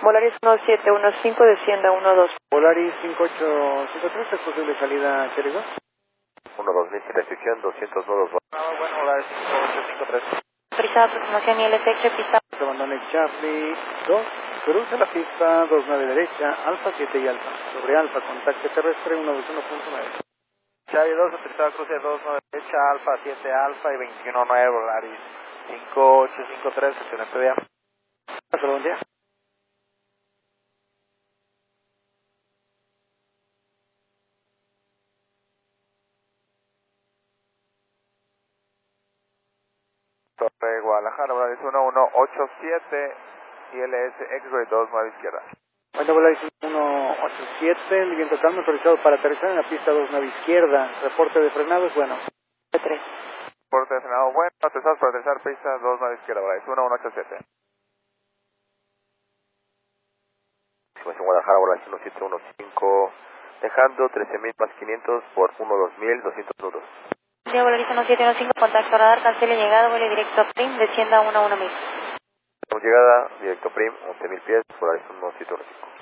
Volaris 1715, descienda 12. Volaris 5853, ¿es posible salida Cherry 2? 12000 sin restricción, 200 nodos. Bueno, Volaris 5853. Autorizada aproximación ILTX, pista. Abandone Charlie 2, cruce la pista 29 derecha, Alfa 7 y Alfa. Sobre Alfa, contacto terrestre 121.9. Charlie 2, autorizada cruce 29 derecha, Alfa 7 Alfa y 219 Volaris 5853, excelente día. Hasta buen día. Torre Guadalajara, Volaris 1187, ILS X-Ray 29 izquierda. Bueno, Volaris 187, el viento calmo autorizado para aterrizar en la pista 29 izquierda. Reporte de frenados, bueno. 3. Porte de frenado bueno, autorizados para aterrizar pista 29 izquierda, Volaris 1187. Estimación Guadalajara, Volaris 1715, dejando 13.000 más 500 por 12000, 200 nudos. Día Volaris 1715, contacto radar, cancele llegada, vuelo directo a PRIM, descienda 11000. Llegada, directo PRIM, 11.000 pies, Volaris 1715.